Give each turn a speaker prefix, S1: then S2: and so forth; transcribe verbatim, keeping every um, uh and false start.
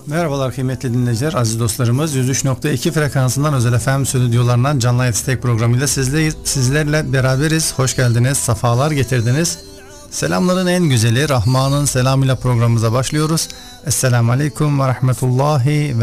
S1: Merhabalar kıymetli dinleyiciler, aziz dostlarımız. yüz üç nokta iki frekansından özel F M stüdyolarından Canlı Hayat İstek programıyla sizle, sizlerle beraberiz. Hoş geldiniz, safalar getirdiniz. Selamların en güzeli Rahman'ın selamıyla programımıza başlıyoruz. Esselamu Aleyküm ve Rahmetullahi ve